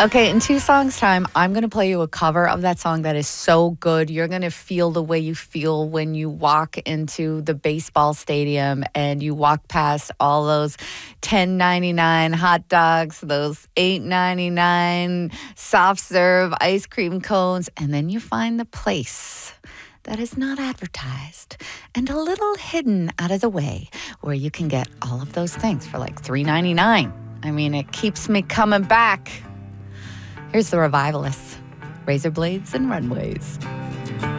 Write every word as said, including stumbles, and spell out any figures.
Okay, in two songs' time, I'm going to play you a cover of that song that is so good. You're going to feel the way you feel when you walk into the baseball stadium and you walk past all those ten ninety-nine hot dogs, those eight ninety-nine soft serve ice cream cones, and then you find the place that is not advertised and a little hidden out of the way where you can get all of those things for like three ninety-nine. I mean, it keeps me coming back. Here's the Revivalists, Razor Blades and Runways.